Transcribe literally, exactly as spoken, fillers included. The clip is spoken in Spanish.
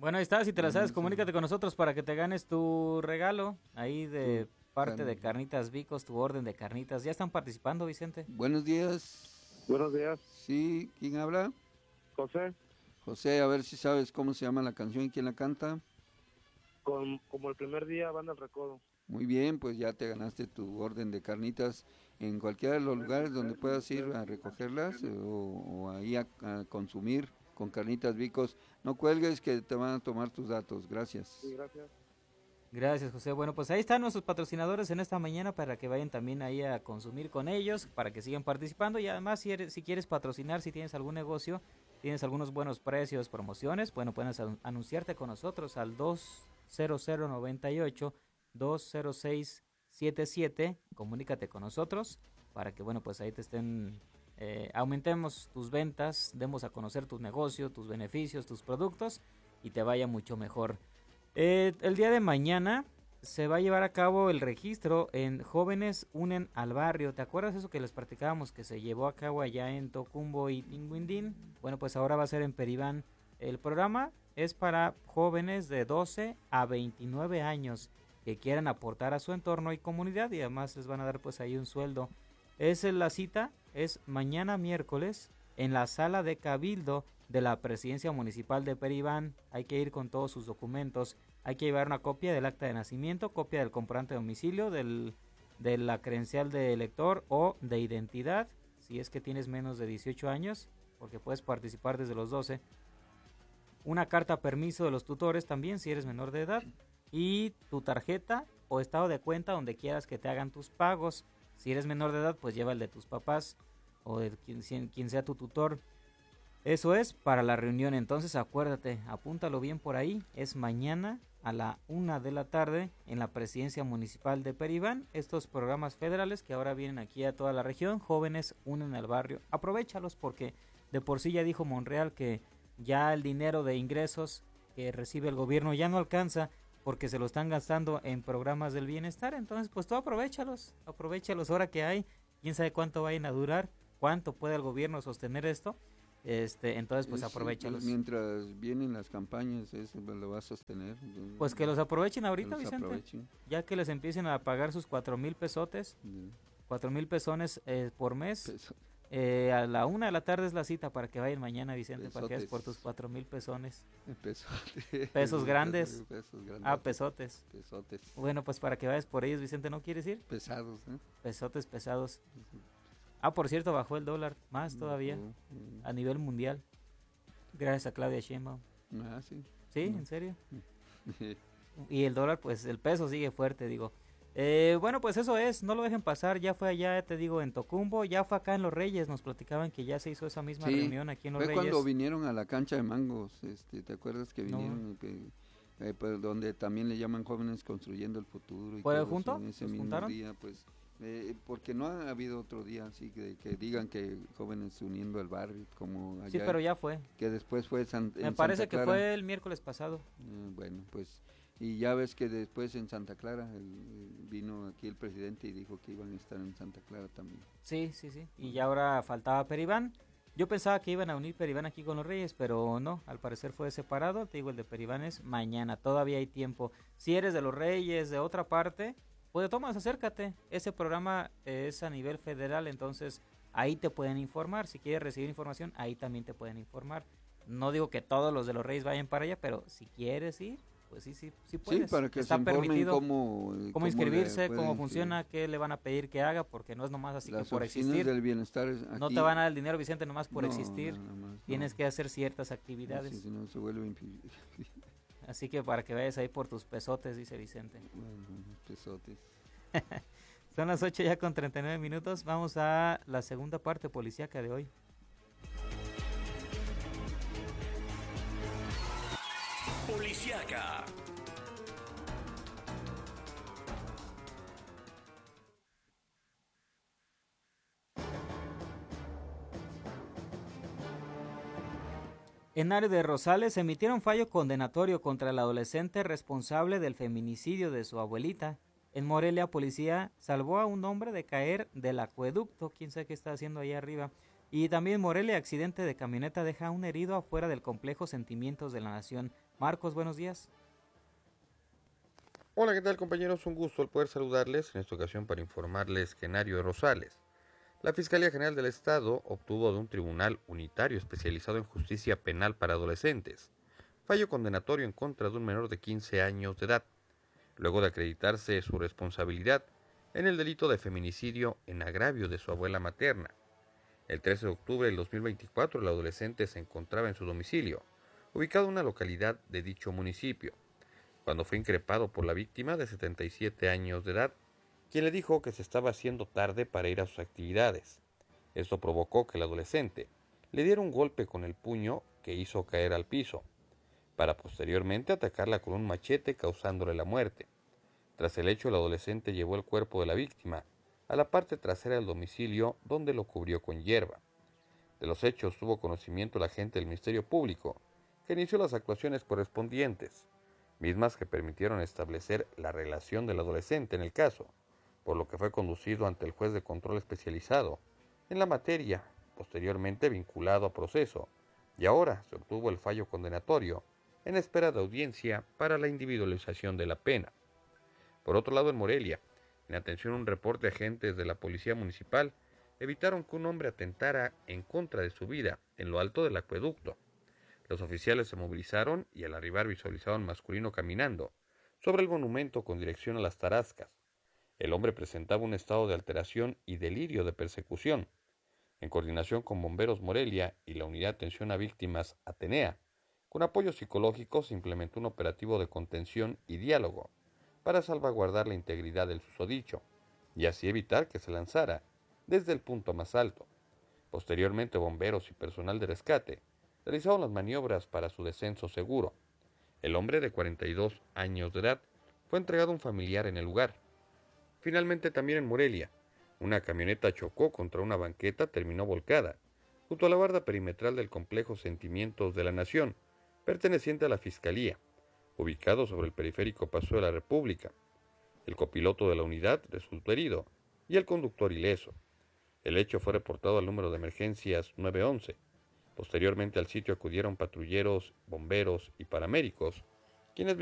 Bueno, ahí está, si te la sabes, Buenos comunícate con nosotros para que te ganes tu regalo ahí de Tu parte de carne. Carnitas Vicos, tu orden de carnitas. ¿Ya están participando, Vicente? Buenos días. Buenos días, Sí, ¿quién habla? José. José, a ver si sabes cómo se llama la canción y quién la canta. Con, como el primer día van al recodo. Muy bien, pues ya te ganaste tu orden de carnitas en cualquiera de los lugares donde puedas ir a recogerlas, eh, o, o ahí a, a consumir con Carnitas Vicos. No cuelgues que te van a tomar tus datos. Sí, Gracias. gracias. Gracias, José. Bueno, pues ahí están nuestros patrocinadores en esta mañana para que vayan también ahí a consumir con ellos, para que sigan participando. Y además, si, eres, si quieres patrocinar, si tienes algún negocio, tienes algunos buenos precios, promociones, bueno, puedes an- anunciarte con nosotros al dos cero cero nueve ocho dos cero seis siete siete. Comunícate con nosotros para que, bueno, pues ahí te estén, eh, aumentemos tus ventas, demos a conocer tus negocios, tus beneficios, tus productos y te vaya mucho mejor. Eh, el día de mañana se va a llevar a cabo el registro en Jóvenes Unen al Barrio. ¿Te acuerdas eso que les practicábamos que se llevó a cabo allá en Tocumbo y Tinguindín? Bueno, pues ahora va a ser en Peribán. El programa es para jóvenes de doce a veintinueve años que quieran aportar a su entorno y comunidad y además les van a dar pues ahí un sueldo. Es la cita, es mañana miércoles en la sala de Cabildo de la Presidencia Municipal de Peribán. Hay que ir con todos sus documentos. Hay que llevar una copia del acta de nacimiento, copia del comprobante de domicilio, del, de la credencial de elector o de identidad, si es que tienes menos de dieciocho años, porque puedes participar desde los doce. Una carta permiso de los tutores también, si eres menor de edad. Y tu tarjeta o estado de cuenta donde quieras que te hagan tus pagos. Si eres menor de edad, pues lleva el de tus papás o de quien, quien sea tu tutor. Eso es para la reunión, entonces acuérdate, apúntalo bien por ahí, es mañana a la una de la tarde en la Presidencia Municipal de Peribán. Estos programas federales que ahora vienen aquí a toda la región, Jóvenes Unen al Barrio, aprovéchalos porque de por sí ya dijo Monreal que ya el dinero de ingresos que recibe el gobierno ya no alcanza porque se lo están gastando en programas del bienestar, entonces pues tú aprovéchalos, aprovéchalos ahora que hay, quién sabe cuánto vayan a durar, cuánto puede el gobierno sostener esto. Este, entonces pues Es, aprovéchalos. pues, mientras vienen las campañas, eso lo va a sostener. Pues que los aprovechen Que ahorita, los Vicente. aprovechen. Ya que les empiecen a pagar sus cuatro mil pesotes, Mm, cuatro mil pesones eh, por mes. peso- Eh, a la una de la tarde es la cita para que vayan mañana, Vicente, para que vayas Pesotes. por tus cuatro mil pesones. pesote. Pesos grandes. Pesos grandes. Ah, pesotes. Pesotes. Bueno, pues para que vayas por ellos, Vicente, ¿no quieres ir? Pesados, ¿eh? Pesotes pesados. Ah, por cierto, bajó el dólar más todavía Ujú, ujú. a nivel mundial. Gracias a Claudia Sheinbaum. Ah, sí. ¿Sí? Mm. ¿En serio? Y el dólar, pues el peso sigue fuerte, digo. Eh, bueno, pues eso es, no lo dejen pasar, ya fue allá, te digo, en Tocumbo, ya fue acá en Los Reyes, nos platicaban que ya se hizo esa misma Sí, reunión aquí en Los fue Reyes. cuando vinieron a la cancha de mangos, este, ¿te acuerdas que No. vinieron? Que, eh, pues, donde también le llaman jóvenes construyendo el futuro. Y ¿Fue todo eso, junto? en ese ¿Los mismo juntaron? día, pues, eh, porque no ha habido otro día así que, que digan que jóvenes uniendo el barrio, como allá. Sí, pero ya fue. Que después fue San- Me en parece Santa que Clara. fue el miércoles pasado. Eh, bueno, pues, y ya ves que después en Santa Clara el- el- vino aquí el presidente y dijo que iban a estar en Santa Clara también. Sí, sí, sí. Y ya ahora faltaba Peribán. Yo pensaba que iban a unir Peribán aquí con Los Reyes, pero no, al parecer fue separado. Te digo, el de Peribán es mañana, todavía hay tiempo. Si eres de Los Reyes, de otra parte, pues de todas acércate. Ese programa es a nivel federal, entonces ahí te pueden informar. Si quieres recibir información, ahí también te pueden informar. No digo que todos los de Los Reyes vayan para allá, pero si quieres ir, pues sí, sí, sí puedes. Sí, para que Está se informen permitido cómo, eh, cómo le inscribirse, pueden cómo inscribir. funciona, qué le van a pedir que haga, porque no es nomás así Las que por oficinas existir. del bienestar es No aquí. te van a dar el dinero, Vicente, nomás por No, existir. nada más, Tienes no. que hacer ciertas Sí, actividades. si no se vuelve impi- Así que para que vayas ahí por tus pesotes, dice Vicente. bueno, unos pesotes. Son las ocho ya con treinta y nueve minutos. Vamos a la segunda parte policíaca de hoy. Policiaca. En área de Rosales emitieron fallo condenatorio contra el adolescente responsable del feminicidio de su abuelita. En Morelia, policía salvó a un hombre de caer del acueducto. Quién sabe qué está haciendo ahí arriba. Y también Morelia, accidente de camioneta deja a un herido afuera del complejo Sentimientos de la Nación. Marcos, buenos días. Hola, ¿qué tal compañeros? Un gusto el poder saludarles en esta ocasión para informarles que en Ario de Rosales, la Fiscalía General del Estado obtuvo de un tribunal unitario especializado en justicia penal para adolescentes fallo condenatorio en contra de un menor de quince años de edad, luego de acreditarse su responsabilidad en el delito de feminicidio en agravio de su abuela materna. El trece de octubre del dos mil veinticuatro, el adolescente se encontraba en su domicilio, ubicado en una localidad de dicho municipio, cuando fue increpado por la víctima de setenta y siete años de edad, quien le dijo que se estaba haciendo tarde para ir a sus actividades. Esto provocó que el adolescente le diera un golpe con el puño que hizo caer al piso, para posteriormente atacarla con un machete causándole la muerte. Tras el hecho, el adolescente llevó el cuerpo de la víctima a la parte trasera del domicilio, donde lo cubrió con hierba. De los hechos tuvo conocimiento el agente del Ministerio Público, que inició las actuaciones correspondientes, mismas que permitieron establecer la relación del adolescente en el caso, por lo que fue conducido ante el juez de control especializado en la materia, posteriormente vinculado a proceso, y ahora se obtuvo el fallo condenatorio en espera de audiencia para la individualización de la pena. Por otro lado, en Morelia, en atención a un reporte de agentes de la Policía Municipal, evitaron que un hombre atentara en contra de su vida en lo alto del acueducto. Los oficiales se movilizaron y al arribar visualizaron masculino caminando sobre el monumento con dirección a las Tarascas. El hombre presentaba un estado de alteración y delirio de persecución. En coordinación con Bomberos Morelia y la Unidad de Atención a Víctimas Atenea, con apoyo psicológico se implementó un operativo de contención y diálogo para salvaguardar la integridad del susodicho y así evitar que se lanzara desde el punto más alto. Posteriormente, bomberos y personal de rescate realizaron las maniobras para su descenso seguro. El hombre de cuarenta y dos años de edad fue entregado a un familiar en el lugar. Finalmente, también en Morelia, una camioneta chocó contra una banqueta, terminó volcada, junto a la barda perimetral del complejo Sentimientos de la Nación, perteneciente a la Fiscalía, ubicado sobre el periférico Paso de la República. El copiloto de la unidad resultó herido y el conductor ileso. El hecho fue reportado al número de emergencias nueve once. Posteriormente al sitio acudieron patrulleros, bomberos y paramédicos, quienes